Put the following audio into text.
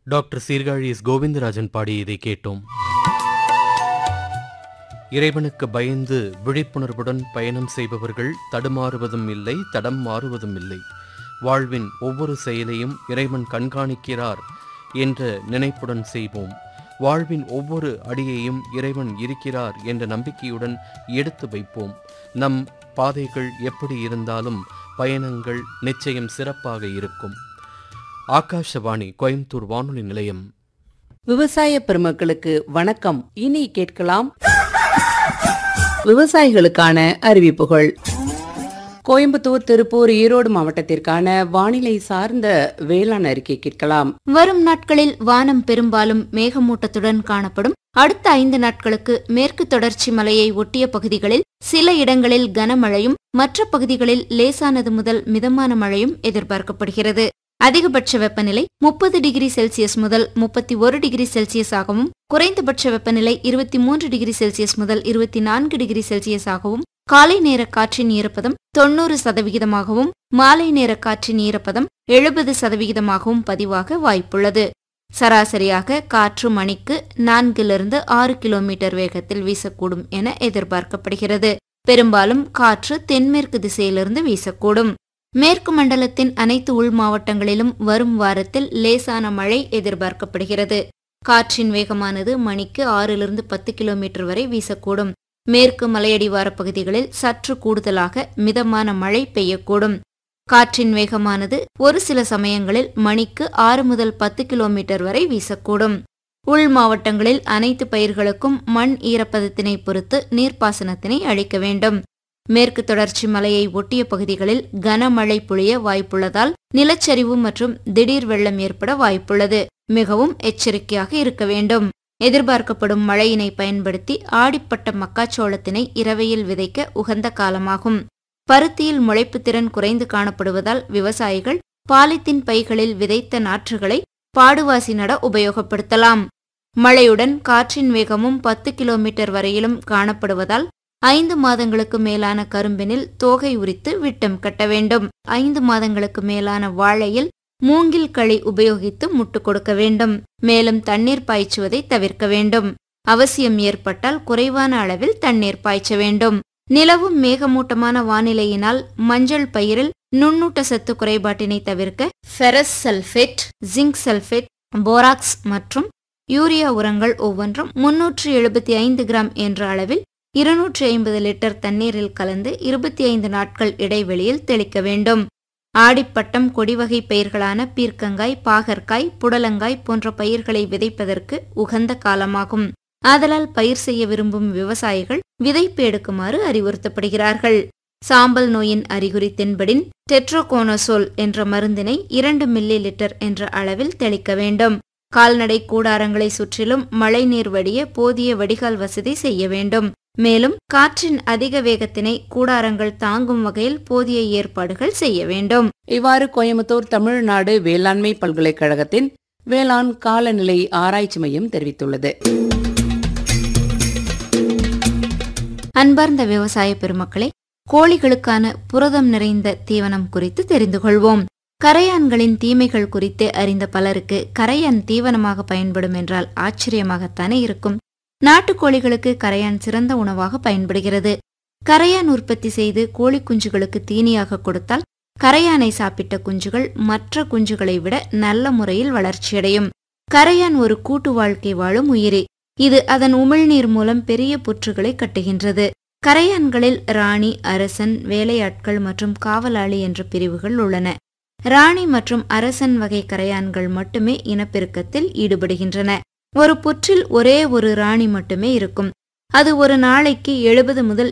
Doctor Sirkazhi S. Govindarajan பாடியதை கேட்டோம். இறைவனுக்கு பயந்து விழிப்புணர்வுடன் பயணம் செய்பவர்கள் தடுமாறுவதும் இல்லை, தடம் மாறுவதும் இல்லை. வாழ்வின் ஒவ்வொரு செயலையும் இறைவன் கண்காணிக்கிறார் என்ற நினைப்புடன் செய்வோம். வாழ்வின் ஒவ்வொரு அடியையும் இறைவன் இருக்கிறார் என்ற நம்பிக்கையுடன் எடுத்து வைப்போம். நம் பாதைகள் எப்படி இருந்தாலும் பயணங்கள் நிச்சயம் சிறப்பாக இருக்கும். ஆகாஷவாணி கோயம்புத்தூர் வானொலி நிலையம். விவசாய பெருமக்களுக்கு வணக்கம். இனி கேட்கலாம் விவசாயிகளுக்கான அறிவிப்புகள். கோயம்புத்தூர், திருப்பூர், ஈரோடு மாவட்டத்திற்கான வானிலை சார்ந்த வேளாண் அறிக்கை கேட்கலாம். வரும் நாட்களில் வானம் பெரும்பாலும் மேகமூட்டத்துடன் காணப்படும். அடுத்த 5 நாட்களுக்கு மேற்கு தொடர்ச்சி மலையை ஒட்டிய பகுதிகளில் சில இடங்களில் கனமழையும், மற்ற பகுதிகளில் லேசானது முதல் மிதமான மழையும் எதிர்பார்க்கப்படுகிறது. அதிகபட்ச வெப்பநிலை 30 டிகிரி செல்சியஸ் முதல் 31 டிகிரி செல்சியஸ் ஆகவும், குறைந்தபட்ச வெப்பநிலை 23 டிகிரி செல்சியஸ் முதல் 24 டிகிரி செல்சியஸ் ஆகவும், காலை நேர காற்றின் ஈரப்பதம் 90%ஆகவும், மாலை நேர காற்றின் ஈரப்பதம் 70%ஆகவும் பதிவாக வாய்ப்புள்ளது. சராசரியாக காற்று மணிக்கு 4-6 கிலோமீட்டர் வேகத்தில் வீசக்கூடும் என எதிர்பார்க்கப்படுகிறது. பெரும்பாலும் காற்று தென்மேற்கு திசையிலிருந்து வீசக்கூடும். மேற்கு மண்டலத்தின் அனைத்து உள் மாவட்டங்களிலும் வரும் வாரத்தில் லேசான மழை எதிர்பார்க்கப்படுகிறது. காற்றின் வேகமானது மணிக்கு 6-10 கிலோமீட்டர் வரை வீசக்கூடும். மேற்கு மலையடிவார பகுதிகளில் சற்று கூடுதலாக மிதமான மழை பெய்யக்கூடும். காற்றின் வேகமானது ஒரு சில சமயங்களில் மணிக்கு 6-10 கிலோமீட்டர் வரை வீசக்கூடும். உள் மாவட்டங்களில் அனைத்து பயிர்களுக்கும் மண் ஈரப்பதத்தினை பொறுத்து நீர்ப்பாசனத்தினை அளிக்க வேண்டும். மேற்கு தொடர்ச்சி மலையை ஒட்டிய பகுதிகளில் கனமழை பொழிய வாய்ப்புள்ளதால் நிலச்சரிவு மற்றும் திடீர் வெள்ளம் ஏற்பட வாய்ப்புள்ளது. மிகவும் எச்சரிக்கையாக இருக்க வேண்டும். எதிர்பார்க்கப்படும் மழையினை பயன்படுத்தி ஆடிப்பட்ட மக்காச்சோளத்தினை இரவையில் விதைக்க உகந்த காலமாகும். பருத்தியில் முளைப்பு திறன் குறைந்து காணப்படுவதால் விவசாயிகள் பாலித்தீன் பைகளில் விதைத்த நாற்றுகளை பாடுவாசி நட உபயோகப்படுத்தலாம். மழையுடன் காற்றின் வேகமும் 10 கிலோமீட்டர் வரையிலும் காணப்படுவதால் 5 மாதங்களுக்கு மேலான கரும்பினில் தோகை உரித்து விட்டம் கட்ட வேண்டும். 5 மாதங்களுக்கு மேலான வாழையில் மூங்கில் களி உபயோகித்து முட்டு கொடுக்க வேண்டும். மேலும் தண்ணீர் பாய்ச்சுவதை தவிர்க்க வேண்டும். அவசியம் ஏற்பட்டால் குறைவான அளவில் தண்ணீர் பாய்ச்ச வேண்டும். நிலவும் மேகமூட்டமான வானிலையினால் மஞ்சள் பயிரில் நுண்ணூட்ட சத்து குறைபாட்டினை தவிர்க்க ferrous sulphate, zinc sulphate, borax மற்றும் யூரியா உரங்கள் ஒவ்வொன்றும் 375 கிராம் என்ற அளவில் 250 லிட்டர் தண்ணீரில் கலந்து 25 நாட்கள் இடைவெளியில் தெளிக்க வேண்டும். ஆடிப்பட்டம் கொடிவகை பயிர்களான பீர்க்கங்காய், பாகற்காய், புடலங்காய் போன்ற பயிர்களை விதைப்பதற்கு உகந்த காலமாகும். ஆதலால் பயிர் செய்ய விரும்பும் விவசாயிகள் விதைப்பு எடுக்குமாறு அறிவுறுத்தப்படுகிறார்கள். சாம்பல் நோயின் அறிகுறி தென்படின் டெட்ரோகோனோசோல் என்ற மருந்தினை 2 மில்லி லிட்டர் என்ற அளவில் தெளிக்க வேண்டும். கால்நடை கூடாரங்களை சுற்றிலும் மழைநீர் வடிய போதிய வடிகால் வசதி செய்ய வேண்டும். மேலும் காற்றின் அதிக வேகத்தினை கூடாரங்கள் தாங்கும் வகையில் போதிய ஏற்பாடுகள் செய்ய வேண்டும். இவ்வாறு கோயம்புத்தூர் தமிழ்நாடு வேளாண்மை பல்கலைக்கழகத்தின் வேளாண் காலநிலை ஆராய்ச்சி மையம் தெரிவித்துள்ளது. அன்பார்ந்த விவசாய பெருமக்களே, கோழிகளுக்கான புரதம் நிறைந்த தீவனம் குறித்து தெரிந்து கொள்வோம். கரையான்களின் தீமைகள் குறித்து அறிந்த பலருக்கு கரையான் தீவனமாக பயன்படும் என்றால் ஆச்சரியமாகத்தானே இருக்கும். நாட்டுக்கோழிகளுக்கு கரையான் சிறந்த உணவாக பயன்படுகிறது. கரையான் உற்பத்தி செய்து கோழி குஞ்சுகளுக்கு தீனியாக கொடுத்தால் கரையானை சாப்பிட்ட குஞ்சுகள் மற்ற குஞ்சுகளை விட நல்ல முறையில் வளர்ச்சியடையும். கரையான் ஒரு கூட்டு வாழ்க்கை வாழும் உயிரி. இது அதன் உமிழ்நீர் மூலம் பெரிய புற்றுகளை கட்டுகின்றது. கரையான்களில் ராணி, அரசன், வேலையாட்கள் மற்றும் காவலாளி என்ற பிரிவுகள் உள்ளன. ராணி மற்றும் அரசன் வகை கரையான்கள் மட்டுமே இனப்பெருக்கத்தில் ஈடுபடுகின்றன. ஒரு புற்றில் ஒரே ஒரு ராணி மட்டுமே இருக்கும். அது ஒரு நாளைக்கு 70 முதல்